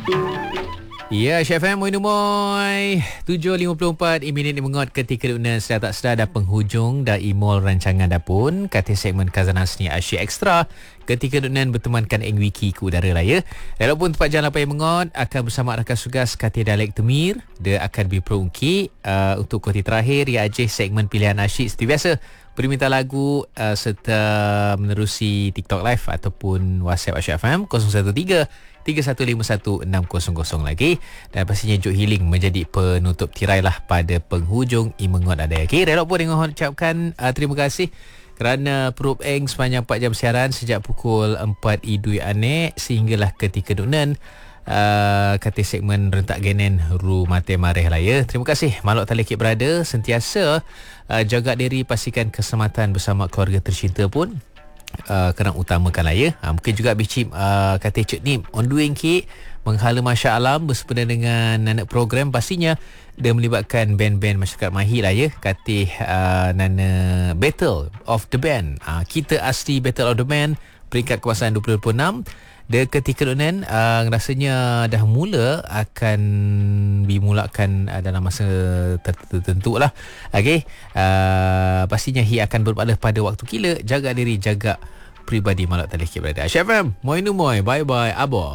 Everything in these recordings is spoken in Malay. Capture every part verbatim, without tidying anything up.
Ya, Syed F M, Moin Umoy. tujuh lima puluh empat minit mengot ketika dunia sedar tak sedar dah penghujung dah imol rancangan dah pun. Kata segmen Khazanah Seni Asyik Ekstra ketika dunia bertemankan Eng Wiki ke udara raya. Walaupun tempat jalan lapan mengot akan bersama rakan sugas Kata Dialek Temir. Dia akan berperungki uh, untuk koti terakhir ia ajih segmen pilihan asyik seperti biasa. Permintaan lagu uh, serta menerusi TikTok Live ataupun WhatsApp Asyik F M kosong satu tiga tiga satu lima satu enam kosong kosong lagi. Dan pastinya Juk Healing menjadi penutup tirai lah pada penghujung Imengot Adai. Okay, relok pun dengan ucapkan uh, terima kasih kerana Perut Eng sepanjang empat jam siaran sejak pukul empat Idui Anek sehinggalah ketika dunan uh, kata segmen rentak genen Ru Mate Mareh Laya. Terima kasih Maluk Talikit berada sentiasa uh, jaga diri, pastikan keselamatan bersama keluarga tercinta pun Uh, kerana utamakan lah ya. uh, Mungkin juga Bicip uh, kata Cik Nim on doing ke menghala Masya Alam bersempena dengan Nana program. Pastinya dia melibatkan band-band masyarakat Mahir lah ya. Kata uh, Nana Battle of the Band, uh, kita asli Battle of the Band peringkat kebangsaan dua ribu dua puluh enam. Dia ketika dunan uh, rasanya dah mula akan dimulakan uh, dalam masa tertentu lah. Okay, uh, pastinya hi akan berpada pada waktu kila. Jaga diri, jaga peribadi. Maluk Talikit berada Asyik F M, Moin Umoy. Bye bye, aboy.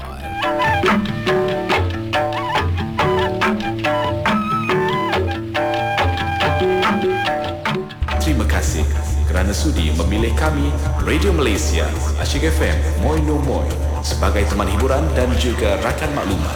Terima kasih kerana sudi memilih kami Radio Malaysia Asyik F M Moin Umoy sebagai teman hiburan dan juga rakan maklumat.